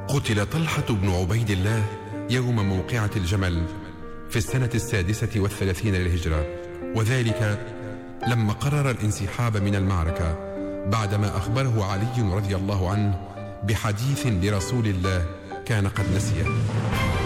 قتل طلحة بن عبيد الله يوم موقعة الجمل في السنة 36 للهجرة، وذلك لما قرر الانسحاب من المعركة بعدما أخبره علي رضي الله عنه بحديث لرسول الله كان قد نسيه.